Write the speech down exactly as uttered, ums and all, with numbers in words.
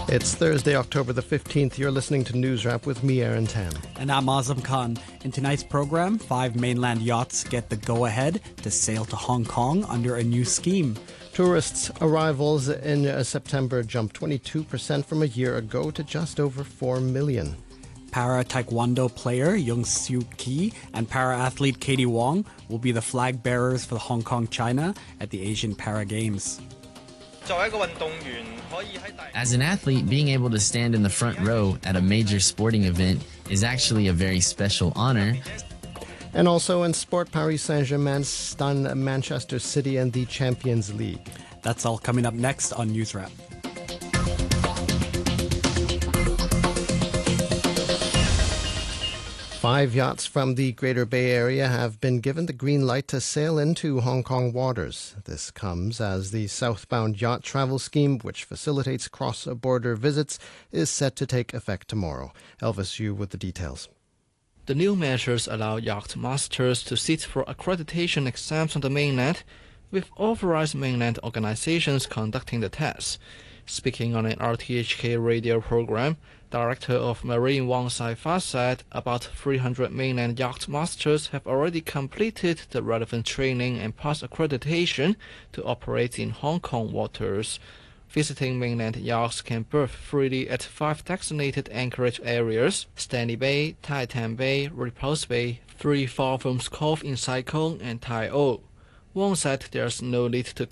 It's Thursday, October the fifteenth. You're listening to News Wrap with me, Aaron Tam. And I'm Azam Khan. In tonight's program, five mainland yachts get the go-ahead to sail to Hong Kong under a new scheme. Tourists' arrivals in uh, September jumped twenty-two percent from a year ago to just over four million. Para-Taekwondo player Young Soo Ki and para-athlete Katie Wong will be the flag bearers for Hong Kong, China at the Asian Para Games. As an athlete, being able to stand in the front row at a major sporting event is actually a very special honor. And also in sport, Paris Saint-Germain stunned Manchester City in the Champions League. That's all coming up next on News Wrap. Five yachts from the Greater Bay Area have been given the green light to sail into Hong Kong waters. This comes as the southbound yacht travel scheme, which facilitates cross-border visits, is set to take effect tomorrow. Elvis Yu with the details. The new measures allow yacht masters to sit for accreditation exams on the mainland, with authorized mainland organizations conducting the tests. Speaking on an R T H K radio program, Director of Marine Wang Sai-fa said about three hundred mainland yacht masters have already completed the relevant training and passed accreditation to operate in Hong Kong waters. Visiting mainland yachts can berth freely at five designated anchorage areas: Stanley Bay, Tai Tan Bay, Repulse Bay, Three Fartham's Cove in Sai Kung, and Tai O. Wang said there's no need to